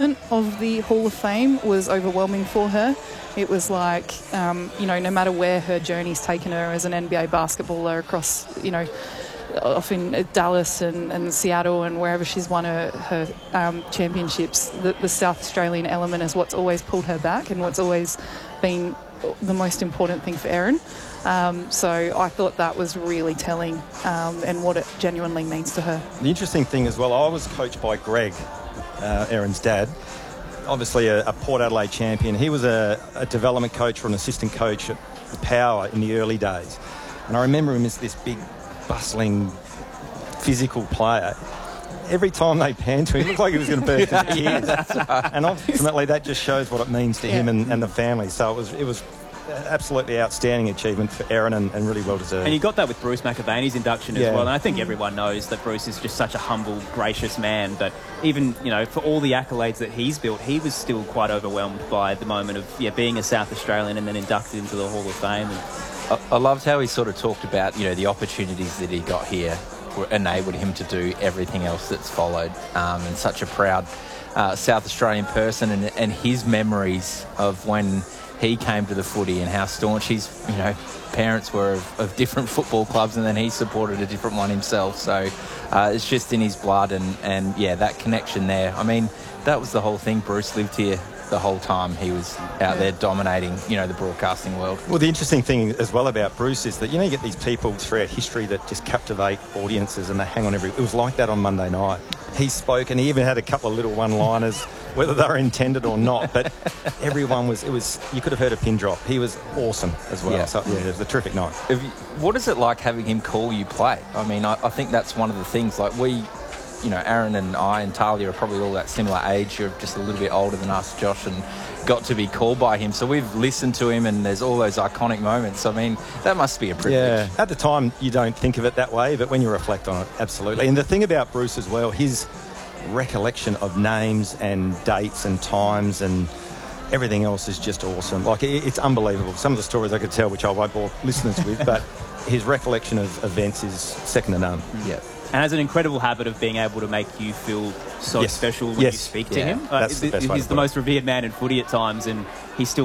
excitement of the Hall of Fame was overwhelming for her. It was like, no matter where her journey's taken her as an NBA basketballer across, off in Dallas and Seattle and wherever she's won her championships, the South Australian element is what's always pulled her back and what's always been the most important thing for Erin. So I thought that was really telling and what it genuinely means to her. The interesting thing as well, I was coached by Greg, Erin's dad, obviously a Port Adelaide champion. He was a development coach or an assistant coach at the Power in the early days. And I remember him as this big, bustling, physical player. Every time they panned to him, it looked like he was going to burst into tears. Right. And ultimately, that just shows what it means to him and the family. So it was absolutely outstanding achievement for Erin and really well deserved. And you got that with Bruce McAvaney's induction as well. And I think everyone knows that Bruce is just such a humble, gracious man. But even, for all the accolades that he's built, he was still quite overwhelmed by the moment of being a South Australian and then inducted into the Hall of Fame. And I loved how he sort of talked about, the opportunities that he got here enabled him to do everything else that's followed. And such a proud South Australian person and his memories of when he came to the footy and how staunch his, parents were of different football clubs, and then he supported a different one himself. So it's just in his blood and that connection there. I mean, that was the whole thing. Bruce lived here the whole time he was out there dominating, the broadcasting world. Well, the interesting thing as well about Bruce is that, you get these people throughout history that just captivate audiences and they hang on it was like that on Monday night. He spoke and he even had a couple of little one-liners, whether they were intended or not, but everyone you could have heard a pin drop. He was awesome as well. Yeah. So, it was a terrific night. What is it like having him call you play? I mean, I think that's one of the things, like Aaron and I and Talia are probably all that similar age. You're just a little bit older than us, Josh, and got to be called by him. So we've listened to him and there's all those iconic moments. I mean, that must be a privilege. Yeah, at the time you don't think of it that way, but when you reflect on it, absolutely. And the thing about Bruce as well, his recollection of names and dates and times and everything else is just awesome. Like, it's unbelievable. Some of the stories I could tell, which I won't bore listeners with, but his recollection of events is second to none. Yeah. And has an incredible habit of being able to make you feel so special when you speak to him. That's the best way he's the most revered man in footy at times, and he still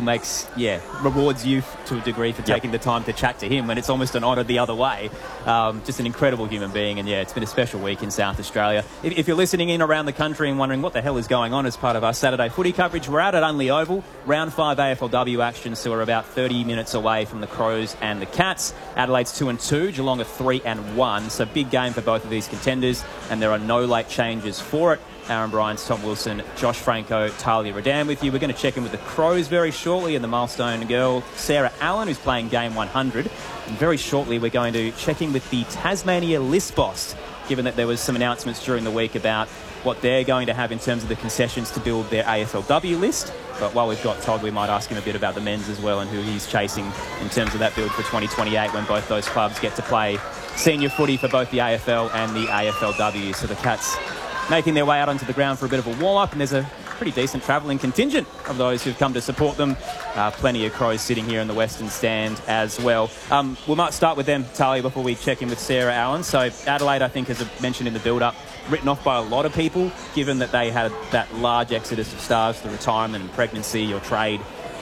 rewards you to a degree for taking the time to chat to him, and it's almost an honour the other way. Just an incredible human being, and it's been a special week in South Australia. If you're listening in around the country and wondering what the hell is going on as part of our Saturday footy coverage, we're out at Unley Oval, round 5 AFLW action, so we're about 30 minutes away from the Crows and the Cats. Adelaide's 2-2, Geelong are 3-1, so big game for both of these contenders, and there are no late changes for it. Aaron Bryant, Tom Wilson, Josh Franco, Talia Radan with you. We're going to check in with the Crows very shortly, and the milestone girl, Sarah Allen, who's playing game 100. And very shortly, we're going to check in with the Tasmania list boss, given that there was some announcements during the week about what they're going to have in terms of the concessions to build their AFLW list. But while we've got Todd, we might ask him a bit about the men's as well and who he's chasing in terms of that build for 2028 when both those clubs get to play senior footy for both the AFL and the AFLW. So the Cats making their way out onto the ground for a bit of a warm-up, and there's a pretty decent travelling contingent of those who've come to support them. Plenty of Crows sitting here in the Western Stand as well. We might start with them, Talia, before we check in with Sarah Allen. So Adelaide, I think, as I mentioned in the build-up, written off by a lot of people, given that they had that large exodus of stars through retirement and pregnancy or trade.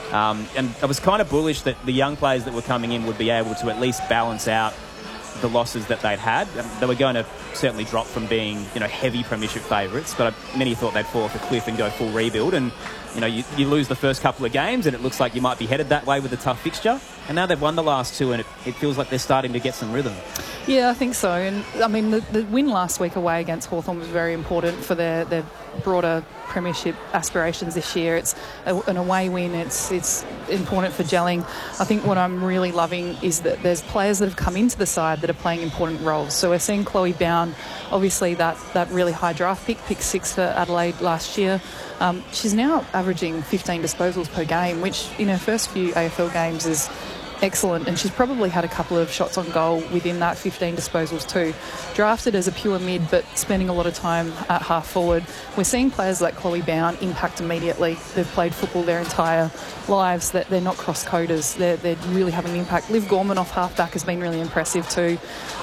And I was kind of bullish that the young players that were coming in would be able to at least balance out the losses that they'd had. They were going to certainly drop from being, heavy premiership favourites, but many thought they'd fall off a cliff and go full rebuild. And, you lose the first couple of games and it looks like you might be headed that way with a tough fixture. And now they've won the last two and it feels like they're starting to get some rhythm. Yeah, I think so. And, I mean, the win last week away against Hawthorn was very important for their broader premiership aspirations this year. It's an away win. It's important for gelling. I think what I'm really loving is that there's players that have come into the side that are playing important roles. So we're seeing Chloe Bown, obviously that really high draft pick 6 for Adelaide last year. She's now averaging 15 disposals per game, which in her first few AFL games is excellent, and she's probably had a couple of shots on goal within that 15 disposals too. Drafted as a pure mid, but spending a lot of time at half forward. We're seeing players like Chloe Bown impact immediately. They've played football their entire lives, that they're not cross-coders. They're really having an impact. Liv Gorman off half-back has been really impressive too.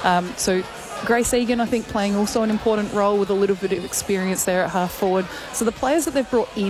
So Grace Egan, I think, playing also an important role with a little bit of experience there at half forward. So the players that they've brought in